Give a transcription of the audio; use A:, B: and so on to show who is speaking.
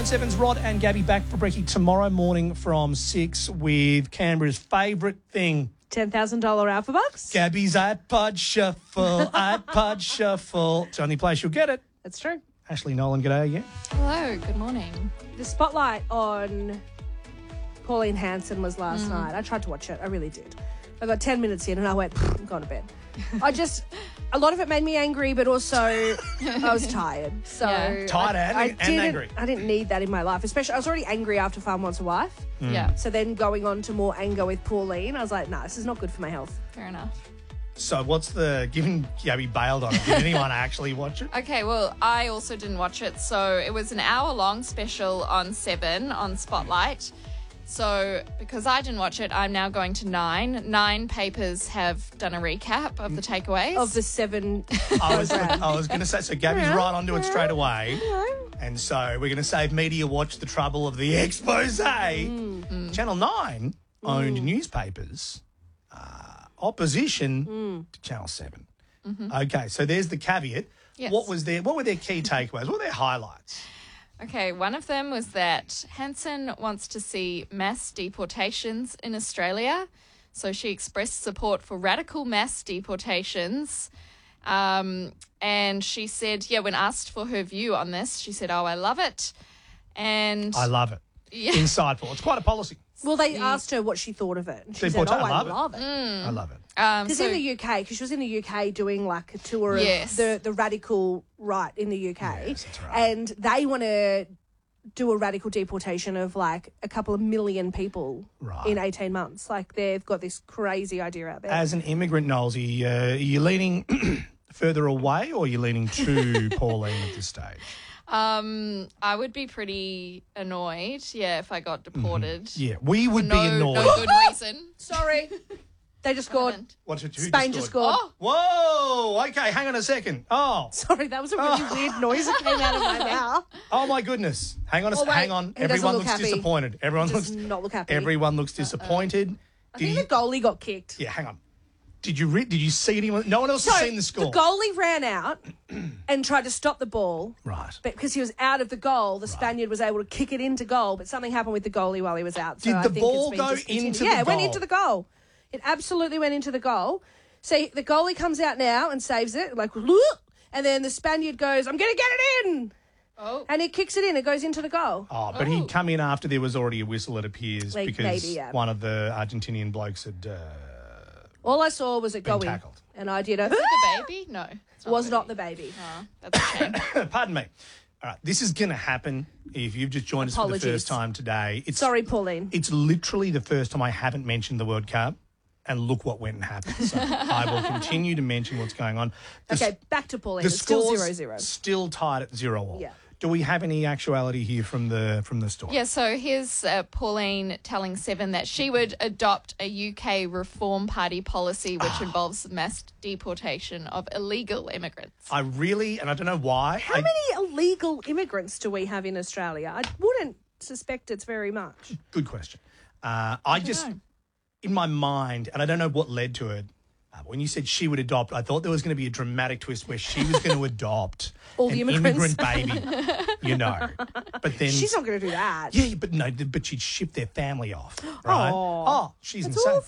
A: 997's Rod and Gabby back for brekkie tomorrow morning from 6 with Canberra's favourite thing.
B: $10,000 Alpha Bucks.
A: Gabby's iPod Shuffle, iPod Shuffle. It's the only place you'll get it.
B: That's true.
A: Ashley Nolan, g'day again.
C: Hello, good morning.
B: The spotlight on Pauline Hanson was last night. I tried to watch it. I really did. I got 10 minutes in and I went, I'm going to bed. A lot of it made me angry, but also I was tired. So
C: Yeah.
A: Tired and angry.
B: I didn't need that in my life. Especially, I was already angry after Farm Wants a Wife.
C: Yeah,
B: So then going on to more anger with Pauline, I was like, nah, this is not good for my health.
C: fair enough.
A: So given Gabby bailed on it, did anyone actually watch it?
C: Okay, well, I also didn't watch it. So it was an hour-long special on 7 on Spotlight. So because I didn't watch it, I'm now going to 9. 9 papers have done a recap of the takeaways.
B: Of the 7
A: I was
B: programs.
A: going to say, so Gabby's right onto it straight away. And so we're going to save Media Watch the trouble of the expose. Channel 9 owned newspapers, opposition to Channel 7. Okay, so there's the caveat.
C: Yes.
A: What were their key takeaways? What were their highlights?
C: Okay, one of them was that Hanson wants to see mass deportations in Australia. So she expressed support for radical mass deportations. And she said, when asked for her view on this, she said, I love it. And
A: I love it.
C: Yeah.
A: Insightful. It's quite a policy.
B: Well, they asked her what she thought of it. And she said,
A: Deport-
B: I
A: I love it.
B: love it.
A: I love it.
B: Because
C: so-
B: in the UK, because she was in the UK doing like a tour
C: Yes.
B: of the radical right in the UK.
A: Yes, that's right.
B: And they want to do a radical deportation of like a couple of million people
A: Right.
B: in 18 months. Like they've got this crazy idea out there.
A: As an immigrant, Knowlesy, are you leaning further away or are you leaning to Pauline at this stage?
C: I would be pretty annoyed, if I got deported.
A: Yeah, we would be
C: No
A: annoyed.
C: good reason.
B: Sorry. They just scored.
A: What's it? Who
B: Spain just scored.
C: Oh,
A: Whoa! Okay, hang on a second.
B: Sorry, that was a really weird noise that came out of my mouth.
A: Oh my goodness! Hang on,
B: Oh, wait.
A: hang on.
B: He doesn't
A: Everyone
B: look
A: looks
B: happy.
A: disappointed. Everyone
B: Does
A: looks
B: not look happy.
A: Everyone looks disappointed.
B: I think the goalie got kicked.
A: Yeah, hang on. Did you see anyone? No one else has seen the score.
B: The goalie ran out and tried to stop the ball.
A: Right.
B: But because he was out of the goal, the Spaniard was able to kick it into goal, but something happened with the goalie while he was out. So
A: Did
B: I
A: the
B: think
A: ball
B: it's been
A: go
B: discontinued.
A: into the
B: Yeah, it went
A: goal?
B: into the goal. It absolutely went into the goal. So the goalie comes out now and saves it, like, "Look," and then the Spaniard goes, I'm going to get it in.
C: Oh.
B: And he kicks it in. It goes into the goal.
A: Oh, but he'd come in after there was already a whistle, it appears,
B: Like,
A: because
B: maybe, yeah.
A: one of the Argentinian blokes had
B: All I saw was it go in.
A: tackled.
B: And I did a...
C: the baby? No. It's
B: was
C: the
B: not
C: baby.
B: the baby.
C: Oh, that's a shame.
A: Pardon me. All right, this is going to happen if you've just joined us for the
B: Apologies.
A: first time today.
B: Sorry, Pauline.
A: It's literally the first time I haven't mentioned the World Cup, and look what went and happened. So I will continue to mention what's going on.
B: Okay, back to Pauline.
A: The
B: It's still
A: score's
B: 0-0.
A: still tied at 0-all.
B: Yeah.
A: Do we have any actuality here from the story?
C: Yeah, so here's Pauline telling Seven that she would adopt a UK Reform Party policy which involves mass deportation of illegal immigrants.
A: I really, and I don't know why.
B: How many illegal immigrants do we have in Australia? I wouldn't suspect it's very much.
A: Good question. I just,
C: know.
A: in my mind, and I don't know what led to it, when you said she would adopt, I thought there was going to be a dramatic twist where she was going to adopt
B: All the
A: an
B: immigrants.
A: immigrant baby, you know. But then
B: She's not going to do that.
A: yeah, but she'd ship their family off, right?
B: Aw.
A: Oh, she's
B: That's
A: insane.
B: awful.